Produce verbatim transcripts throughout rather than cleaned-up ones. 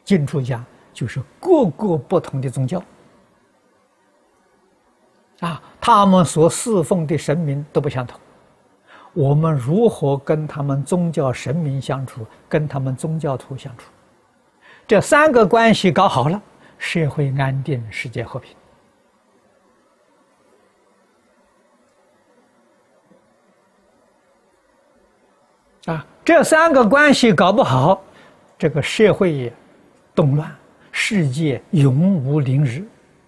经处讲，就是各个不同的宗教啊，他们所侍奉的神明都不相同。我们如何跟他们宗教神明相处，跟他们宗教徒相处？这三个关系搞好了，社会安定，世界和平。啊，这三个关系搞不好，这个社会也动乱，世界永无宁日。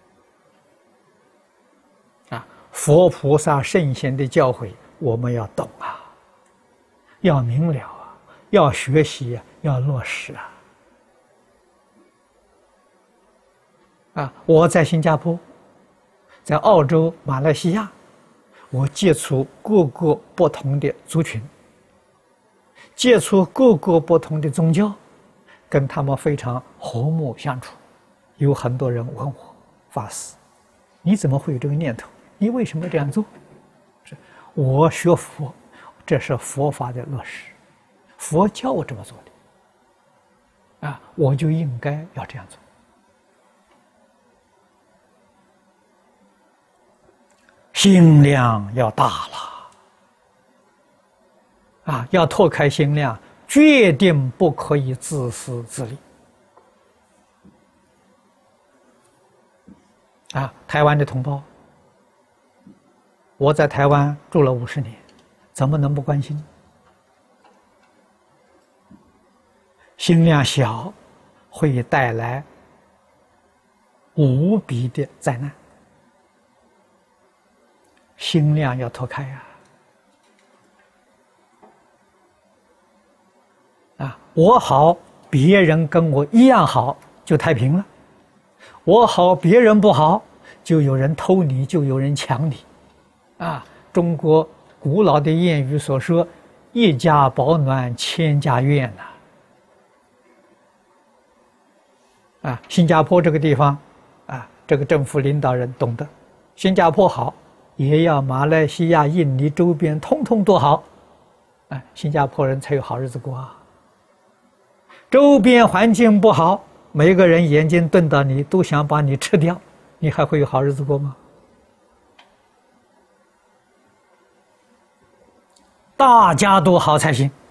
啊，佛菩萨圣贤的教诲，我们要懂啊，要明了啊，要学习啊，要落实啊。啊，我在新加坡，在澳洲、马来西亚，我接触各个不同的族群，接触各个不同的宗教，跟他们非常和睦相处。有很多人问我法师，你怎么会有这个念头？你为什么这样做？是我学佛，这是佛法的落实，佛教我这么做的，啊，我就应该要这样做。心量要大了，啊，要拓开心量，决定不可以自私自利。啊，台湾的同胞，我在台湾住了五十年，怎么能不关心？心量小，会带来无比的灾难。心量要拓开呀！啊，我好，别人跟我一样好，就太平了；我好，别人不好，就有人偷你，就有人抢你。啊，中国古老的谚语所说：“一家保暖，千家怨”呐。啊，新加坡这个地方，啊，这个政府领导人懂得，新加坡好。也要马来西亚、印尼周边通通多好，啊，新加坡人才有好日子过啊。周边环境不好，每个人眼睛瞪到你，都想把你吃掉，你还会有好日子过吗？大家都好才行。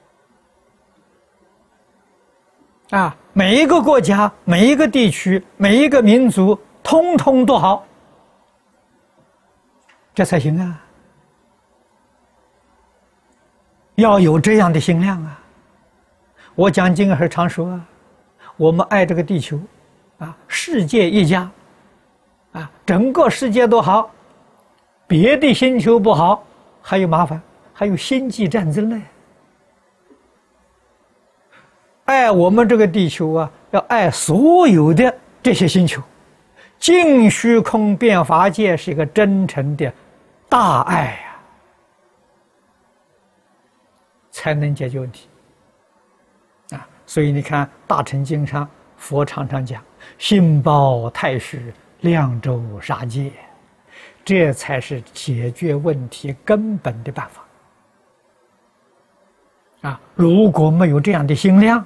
啊，每一个国家、每一个地区、每一个民族，通通都好。这才行啊！要有这样的心量啊！我讲经还常说啊，我们爱这个地球，啊，世界一家，啊，整个世界都好，别的星球不好，还有麻烦，还有星际战争呢。爱我们这个地球啊，要爱所有的这些星球。净虚空变法界是一个真诚的大爱呀、啊，才能解决问题啊！所以你看《大乘经》上，佛常常讲“心包太虚，量周杀戒”，这才是解决问题根本的办法啊！如果没有这样的心量，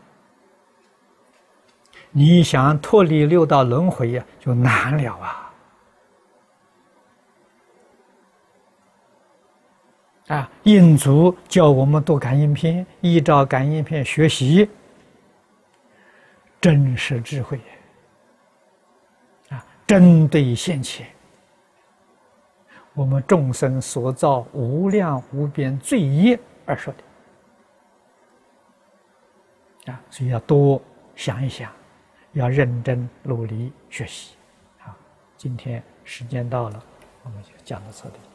你想脱离六道轮回呀、啊，就难了啊！啊，印祖教我们读感应篇，依照感应篇学习真实智慧，啊，针对现前我们众生所造无量无边罪业而说的，啊，所以要多想一想，要认真努力学习。好，今天时间到了，我们就讲到这里。